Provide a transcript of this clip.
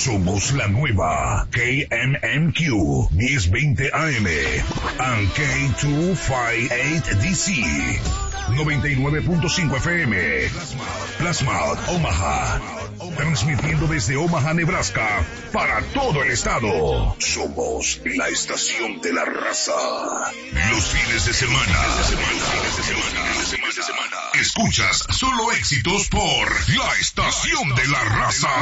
Somos la nueva KMMQ 1020 AM and K258DC 99.5 FM. Plasma, Omaha. Transmitiendo desde Omaha, Nebraska, para todo el estado. Somos la estación de la raza. Los fines de semana. Escuchas solo éxitos por la estación de la raza.